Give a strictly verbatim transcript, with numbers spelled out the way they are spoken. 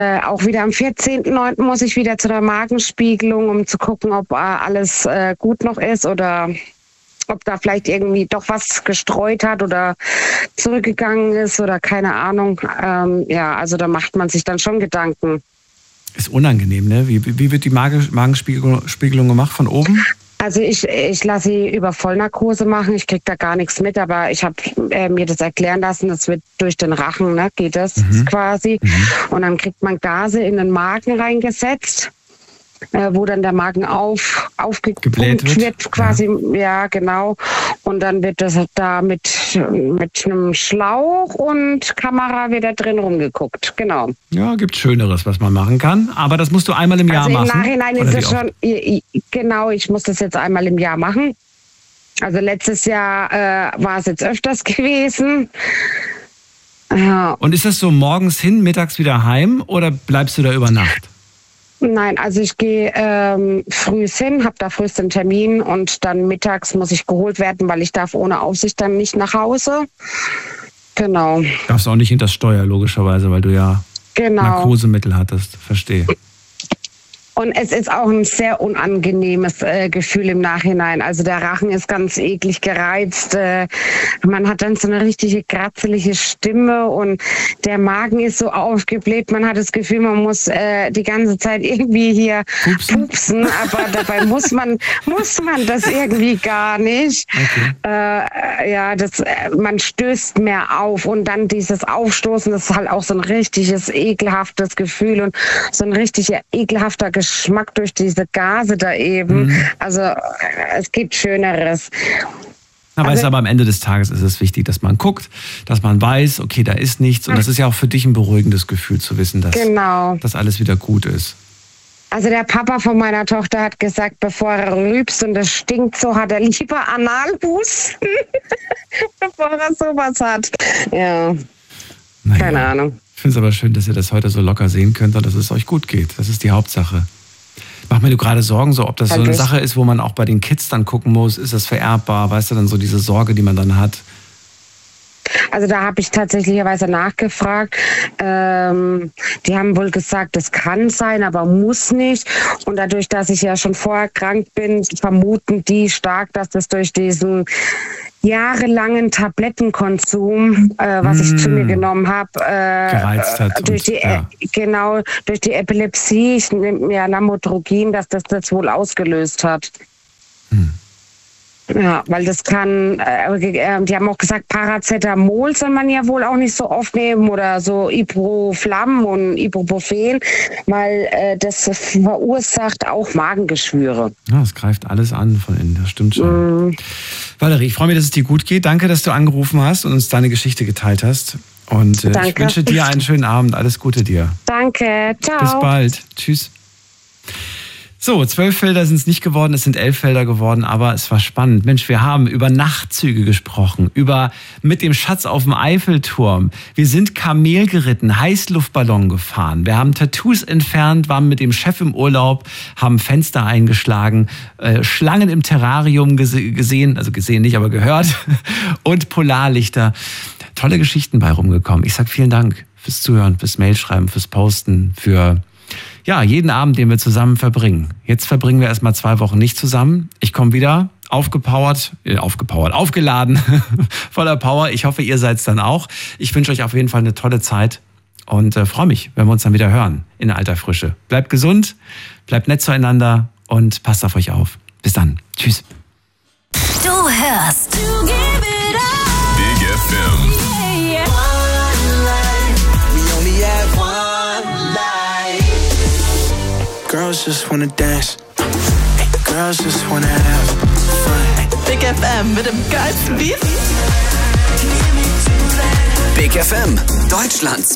Äh, auch wieder am vierzehnten neunten muss ich wieder zu der Magenspiegelung, um zu gucken, ob äh, alles äh, gut noch ist oder ob da vielleicht irgendwie doch was gestreut hat oder zurückgegangen ist oder keine Ahnung. Ähm, ja, also da macht man sich dann schon Gedanken. Ist unangenehm, ne? Wie, wie wird die Magenspiegelung gemacht? Von oben? Also ich, ich lasse sie über Vollnarkose machen. Ich kriege da gar nichts mit, aber ich habe äh, mir das erklären lassen. Das wird durch den Rachen, ne, geht das mhm. quasi. Mhm. Und dann kriegt man Gase in den Magen reingesetzt, äh, wo dann der Magen auf aufgepumpt wird. wird quasi. Ja. ja, genau. Und dann wird das da mit, mit einem Schlauch und Kamera wieder drin rumgeguckt. Genau. Ja, gibt Schöneres, was man machen kann. Aber das musst du einmal im Jahr also machen. Im Nachhinein ist es schon, genau, ich muss das jetzt einmal im Jahr machen. Also letztes Jahr äh, war es jetzt öfters gewesen. Ja. Und ist das so morgens hin, mittags wieder heim oder bleibst du da über Nacht? Nein, also ich gehe ähm, früh hin, habe da frühst einen Termin und dann mittags muss ich geholt werden, weil ich darf ohne Aufsicht dann nicht nach Hause. Genau. Darfst auch nicht hinter das Steuer, logischerweise, weil du ja genau. Narkosemittel hattest. Verstehe. Und es ist auch ein sehr unangenehmes äh, Gefühl im Nachhinein. Also der Rachen ist ganz eklig gereizt. Äh, man hat dann so eine richtige kratzelige Stimme und der Magen ist so aufgebläht. Man hat das Gefühl, man muss äh, die ganze Zeit irgendwie hier pupsen, pupsen aber dabei muss man muss man das irgendwie gar nicht. Okay. Äh, ja, das, äh, man stößt mehr auf und dann dieses Aufstoßen, das ist halt auch so ein richtiges ekelhaftes Gefühl und so ein richtiger ekelhafter Geschmack durch diese Gase da eben. Mhm. Also es gibt Schöneres. Aber, also, aber am Ende des Tages ist es wichtig, dass man guckt, dass man weiß, okay, da ist nichts. Und das ist ja auch für dich ein beruhigendes Gefühl zu wissen, dass, genau. dass alles wieder gut ist. Also der Papa von meiner Tochter hat gesagt, bevor er rülpst und es stinkt so, hat er lieber Analhusten, bevor er sowas hat. Ja, naja. Keine Ahnung. Ich finde es aber schön, dass ihr das heute so locker sehen könnt und dass es euch gut geht. Das ist die Hauptsache. Mach mir du gerade Sorgen, so ob das so eine Sache ist, wo man auch bei den Kids dann gucken muss, ist das vererbbar? Weißt du, dann so diese Sorge, die man dann hat? Also da habe ich tatsächlicherweise nachgefragt. Ähm, die haben wohl gesagt, das kann sein, aber muss nicht. Und dadurch, dass ich ja schon vorher krank bin, vermuten die stark, dass das durch diesen jahrelangen Tablettenkonsum, äh, was mm. ich zu mir genommen habe, äh, gereizt hat durch die, und, ja. äh, genau, durch die Epilepsie, ich nehme mir Lamotrigin, dass das das wohl ausgelöst hat. Hm. Ja, weil das kann, äh, die haben auch gesagt, Paracetamol soll man ja wohl auch nicht so oft nehmen oder so Ibuprofen und Ibuprofen, weil äh, das verursacht auch Magengeschwüre. Ja, das greift alles an von innen, das stimmt schon. Mm. Valerie, ich freue mich, dass es dir gut geht. Danke, dass du angerufen hast und uns deine Geschichte geteilt hast. Und äh, ich wünsche dir einen schönen Abend. Alles Gute dir. Danke, ciao. Bis bald. Tschüss. So, zwölf Felder sind es nicht geworden, es sind elf Felder geworden, aber es war spannend. Mensch, wir haben über Nachtzüge gesprochen, über mit dem Schatz auf dem Eiffelturm. Wir sind Kamel geritten, Heißluftballon gefahren. Wir haben Tattoos entfernt, waren mit dem Chef im Urlaub, haben Fenster eingeschlagen, äh, Schlangen im Terrarium gese- gesehen, also gesehen nicht, aber gehört und Polarlichter. Tolle Geschichten bei rumgekommen. Ich sag vielen Dank fürs Zuhören, fürs Mailschreiben, fürs Posten, für ja, jeden Abend, den wir zusammen verbringen. Jetzt verbringen wir erstmal zwei Wochen nicht zusammen. Ich komme wieder, aufgepowert, äh, aufgepowert, aufgeladen, voller Power. Ich hoffe, ihr seid's dann auch. Ich wünsche euch auf jeden Fall eine tolle Zeit und äh, freue mich, wenn wir uns dann wieder hören in alter Frische. Bleibt gesund, bleibt nett zueinander und passt auf euch auf. Bis dann. Tschüss. Du hörst Big F M. Girls just wanna dance. Girls just wanna have fun. Big F M mit dem geilsten Beat. Big F M, Deutschlands